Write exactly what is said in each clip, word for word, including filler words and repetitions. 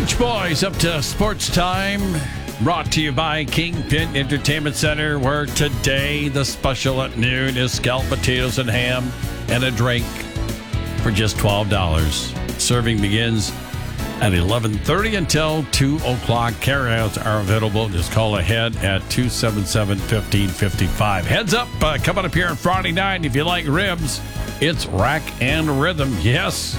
Beach Boys up to sports time. Brought to you by Kingpin Entertainment Center, where today the special at noon is scalloped potatoes and ham and a drink for just twelve dollars. Serving begins at eleven thirty until two o'clock. Carryouts are available. Just call ahead at two seven seven, one five five five. Heads up, uh, coming up here on Friday night, if you like ribs, it's Rack and Rhythm. Yes.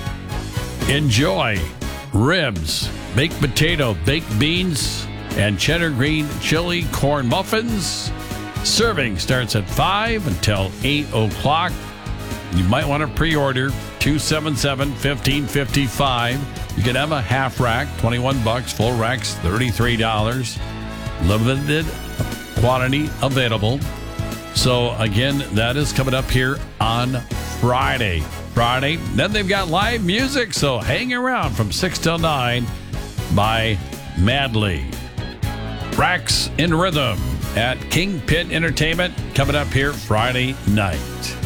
Enjoy ribs, baked potato, baked beans, and cheddar green chili corn muffins. Serving starts at five until eight o'clock. You might want to pre-order two seven seven, one five five five. You can have a half rack, twenty-one bucks. Full racks, thirty-three dollars. Limited quantity available. So again, that is coming up here on Friday. Friday. Then they've got live music, so hang around from six till nine by Madly. Racks in Rhythm at Kingpin Entertainment coming up here Friday night.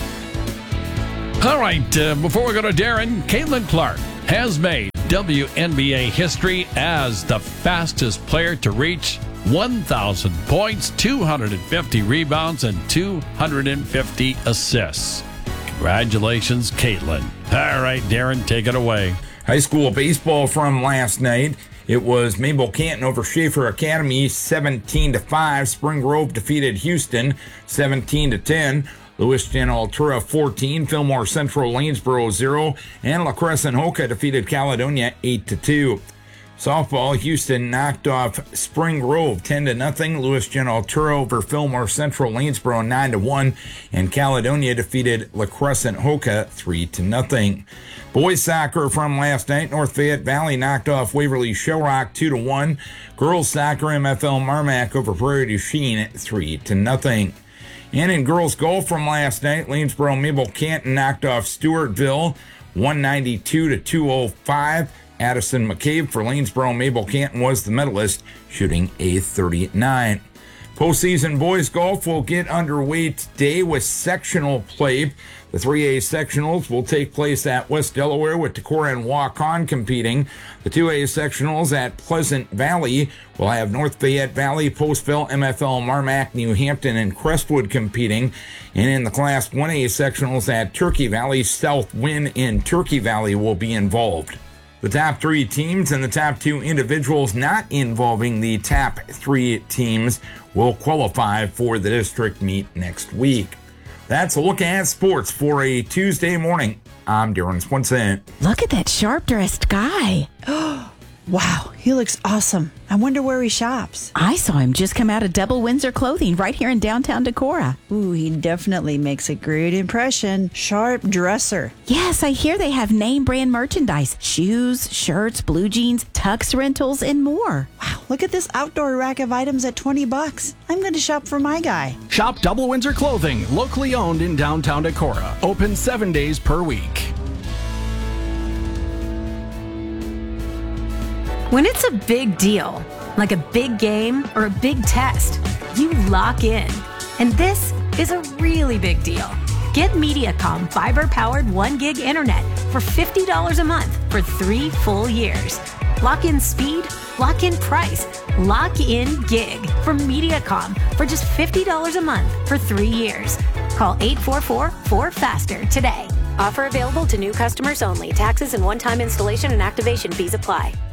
All right, uh, before we go to Darren, Caitlin Clark has made W N B A history as the fastest player to reach one thousand points, two hundred fifty rebounds, and two hundred fifty assists. Congratulations, Caitlin. All right, Darren, take it away. High school baseball from last night. It was Mabel Canton over Schaefer Academy, seventeen to five. Spring Grove defeated Houston, seventeen to ten. Lewiston Altura, fourteen. Fillmore Central Lanesboro, zero. And La Crescent Hoka defeated Caledonia, eight to two. Softball, Houston knocked off Spring Grove ten to nothing. Lewiston Altura over Fillmore Central Lanesboro, nine to one. And Caledonia defeated La Crescent Hoka, three to nothing. Boys soccer from last night. North Fayette Valley knocked off Waverly Shellrock, two to one. Girls soccer, M F L Marmac over Prairie du Chien, three to nothing. And in girls golf from last night, Lanesboro Mabel Canton knocked off Stewartville, one ninety-two to two oh five. Addison McCabe for Lanesboro Mabel Canton was the medalist, shooting a thirty-nine. Postseason boys golf will get underway today with sectional play. The three A sectionals will take place at West Delaware with Decorah and Waukon competing. The two A sectionals at Pleasant Valley will have North Fayette Valley, Postville, M F L Marmac, New Hampton, and Crestwood competing. And in the Class one A sectionals at Turkey Valley, South Wind in Turkey Valley will be involved. The top three teams and the top two individuals not involving the top three teams will qualify for the district meet next week. That's a look at sports for a Tuesday morning. I'm Darren Swenson. Look at that sharp-dressed guy. Wow, he looks awesome. I wonder where he shops. I saw him just come out of Double Windsor Clothing right here in downtown Decorah. Ooh, he definitely makes a great impression. Sharp dresser. Yes, I hear they have name brand merchandise. Shoes, shirts, blue jeans, tux rentals, and more. Wow, look at this outdoor rack of items at twenty bucks. I'm going to shop for my guy. Shop Double Windsor Clothing, locally owned in downtown Decorah. Open seven days per week. When it's a big deal, like a big game or a big test, you lock in. And this is a really big deal. Get Mediacom fiber-powered one gig internet for fifty dollars a month for three full years. Lock in speed, lock in price, lock in gig from Mediacom for just fifty dollars a month for three years. Call eight four four, four faster today. Offer available to new customers only. Taxes and one-time installation and activation fees apply.